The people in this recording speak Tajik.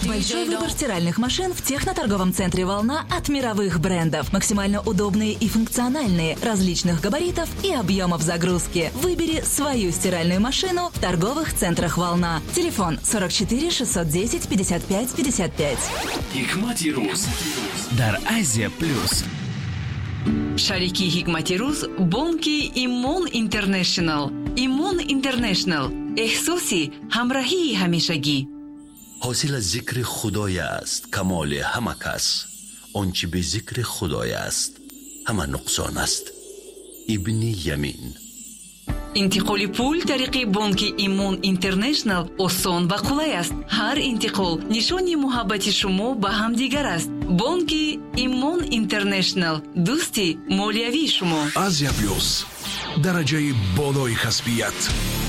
Большой выбор стиральных машин в техноторговом центре «Волна» от мировых брендов. Максимально удобные и функциональные, различных габаритов и объемов загрузки. Выбери свою стиральную машину в торговых центрах «Волна». Телефон 44 610 55 55. Hikmati Ruz дар Азия Плюс. Шарики Hikmati Ruz бонки Имон Интернешнл. Имон Интернешнл. احساسی همراهی همیشگی. حاصل از ذکر خدای است کمال همه کس. آنچه به ذکر خدای است همه نقصان است. ابن یمین. انتقال پول طریق بانک ایمون اینترنشنال آسان و قولای است. هر انتقال نشانی محبت شما به هم دیگر است. بانک ایمون اینترنشنال دوستی مالیوی شما. Азия Плюс. дараҷаи болои касбият.